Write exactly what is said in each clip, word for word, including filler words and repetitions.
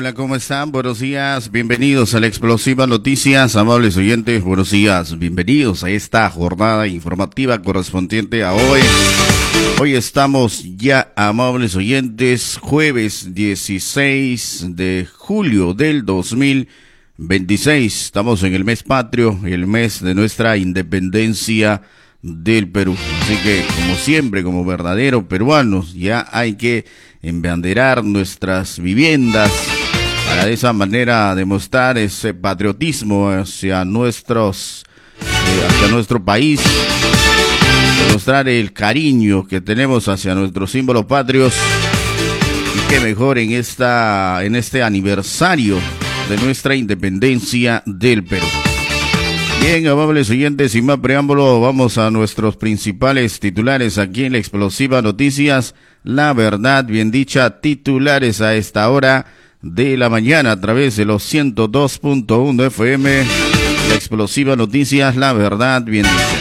Hola, ¿cómo están? Buenos días, bienvenidos a la Explosiva Noticias, amables oyentes, buenos días, bienvenidos a esta jornada informativa correspondiente a hoy. Hoy estamos ya, amables oyentes, jueves dieciséis de julio del dos mil veintiséis. Estamos en el mes patrio, el mes de nuestra independencia del Perú. Así que, como siempre, como verdaderos peruanos, ya hay que embanderar nuestras viviendas para de esa manera demostrar ese patriotismo hacia nuestros, eh, hacia nuestro país, demostrar el cariño que tenemos hacia nuestros símbolos patrios. Y qué mejor en esta, en este aniversario de nuestra independencia del Perú. Bien, amables oyentes, sin más preámbulo, vamos a nuestros principales titulares aquí en la Explosiva Noticias. La verdad bien dicha, titulares a esta hora de la mañana a través de los ciento dos punto uno F M. La Explosiva Noticias, la verdad bien dicha.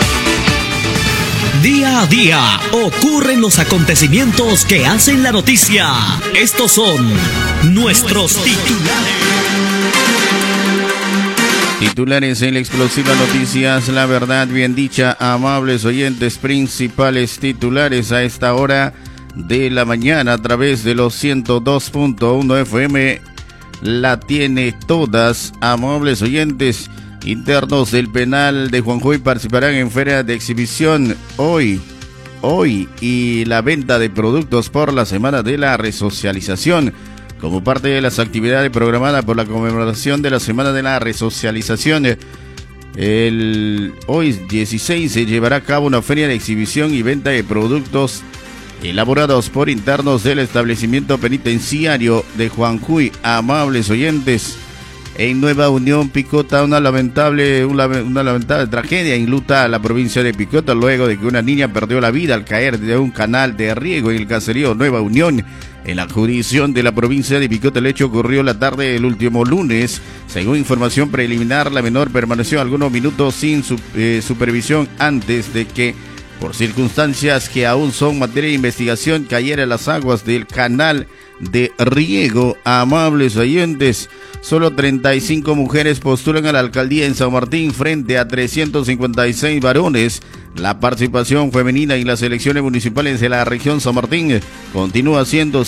Día a día ocurren los acontecimientos que hacen la noticia. Estos son nuestros titulares. Titulares en la Explosiva Noticias, la verdad bien dicha, amables oyentes, principales titulares a esta hora de la mañana a través de los ciento dos punto uno F M. La tiene todas, amables oyentes. Internos del penal de Juanjoy participarán en feria de exhibición hoy, hoy y la venta de productos por la semana de la resocialización. Como parte de las actividades programadas por la conmemoración de la Semana de la Resocialización, el hoy dieciséis se llevará a cabo una feria de exhibición y venta de productos elaborados por internos del establecimiento penitenciario de Juanjoy. Amables oyentes, en Nueva Unión, Picota, una lamentable, una, una lamentable tragedia enluta a la provincia de Picota luego de que una niña perdió la vida al caer de un canal de riego en el caserío Nueva Unión, en la jurisdicción de la provincia de Picota. El hecho ocurrió la tarde del último lunes. Según información preliminar, la menor permaneció algunos minutos sin su, eh, supervisión antes de que, por circunstancias que aún son materia de investigación, cayera en las aguas del canal de riego. Amables oyentes, solo treinta y cinco mujeres postulan a la alcaldía en San Martín frente a trescientos cincuenta y seis varones. La participación femenina en las elecciones municipales de la región San Martín continúa siendo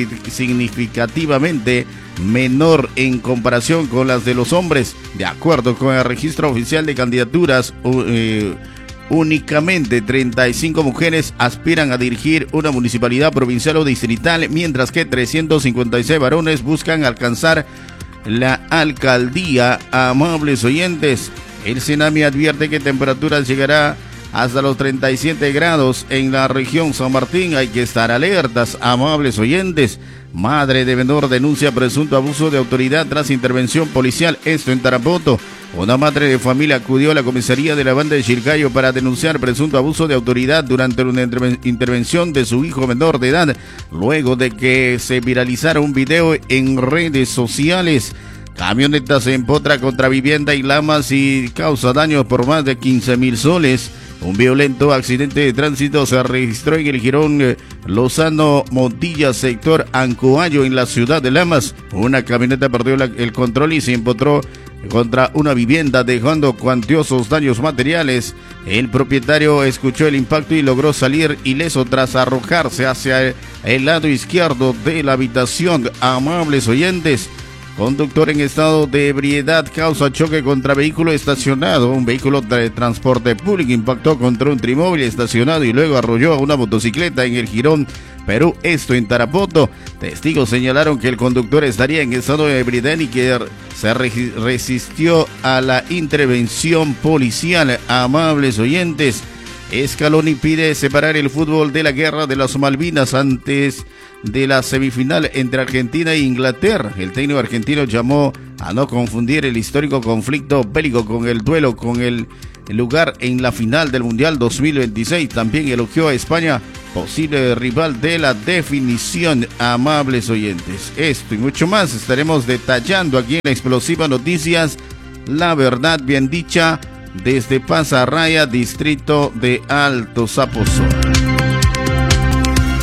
significativamente menor en comparación con las de los hombres. De acuerdo con el registro oficial de candidaturas, eh, únicamente treinta y cinco mujeres aspiran a dirigir una municipalidad provincial o distrital, mientras que trescientos cincuenta y seis varones buscan alcanzar la alcaldía. Amables oyentes, el Senami advierte que temperaturas llegará hasta los treinta y siete grados en la región San Martín. Hay que estar alertas, amables oyentes. Madre de menor denuncia presunto abuso de autoridad tras intervención policial. Esto en Tarapoto. Una madre de familia acudió a la comisaría de la banda de Chilcayo para denunciar presunto abuso de autoridad durante una intervención de su hijo menor de edad, luego de que se viralizara un video en redes sociales. Camioneta se empotra contra vivienda y Lamas y causa daños por más de quince mil soles. Un violento accidente de tránsito se registró en el jirón eh, Lozano Montilla, sector Ancoayo, en la ciudad de Lamas. Una camioneta perdió la, el control y se empotró contra una vivienda, dejando cuantiosos daños materiales. El propietario escuchó el impacto y logró salir ileso tras arrojarse hacia el lado izquierdo de la habitación. Amables oyentes, conductor en estado de ebriedad causa choque contra vehículo estacionado. Un vehículo de transporte público impactó contra un trimóvil estacionado y luego arrolló a una motocicleta en el jirón Perú, esto en Tarapoto. Testigos señalaron que el conductor estaría en estado de ebriedad y que se re- resistió a la intervención policial. Amables oyentes, Scaloni pide separar el fútbol de la guerra de las Malvinas antes de la semifinal entre Argentina e Inglaterra. El técnico argentino llamó a no confundir el histórico conflicto bélico con el duelo con el lugar en la final del Mundial dos mil veintiséis. También elogió a España, posible rival de la definición. Amables oyentes, esto y mucho más estaremos detallando aquí en la Explosiva Noticias, la verdad bien dicha, desde Pasarraya, distrito de Alto Saposo.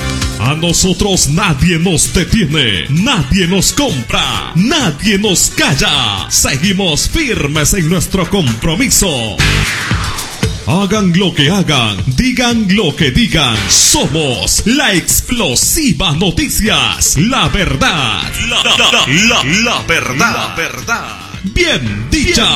A nosotros nadie nos detiene, nadie nos compra, nadie nos calla. Seguimos firmes en nuestro compromiso. Hagan lo que hagan, digan lo que digan. Somos la explosiva noticias. La verdad. La, la, la, la, la verdad. La verdad. Bien dicha.